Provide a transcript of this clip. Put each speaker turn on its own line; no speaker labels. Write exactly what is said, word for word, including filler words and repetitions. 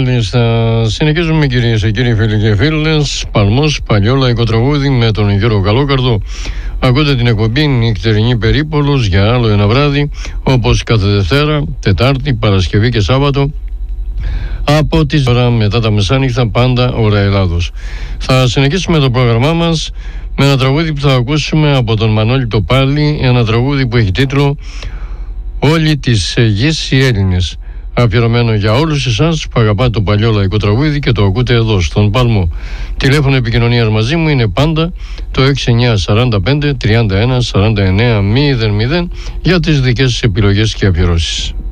Μάλιστα, συνεχίζουμε κυρίες και κύριοι, φίλοι και φίλες. Παλμός, παλιό λαϊκό τραγούδι με τον Γιώργο Καλόκαρδο. Ακούτε την εκπομπή Νυχτερινή Περίπολος για άλλο ένα βράδυ, όπως κάθε Δευτέρα, Τετάρτη, Παρασκευή και Σάββατο, από τις ώρα μετά τα μεσάνυχτα, πάντα ώρα Ελλάδος. Θα συνεχίσουμε το πρόγραμμά μας με ένα τραγούδι που θα ακούσουμε από τον Μανώλη το Πάλι, ένα τραγούδι που έχει τίτλο «Όλοι της γης οι Έλληνες», αφιερωμένο για όλους εσάς που αγαπάτε το παλιό λαϊκό τραγούδι και το ακούτε εδώ στον Παλμό. Τηλέφωνο επικοινωνίας μαζί μου είναι πάντα το έξι εννιά τέσσερα πέντε τριάντα ένα σαράντα εννέα μηδέν μηδέν για τις δικές σας επιλογές και αφιερώσεις.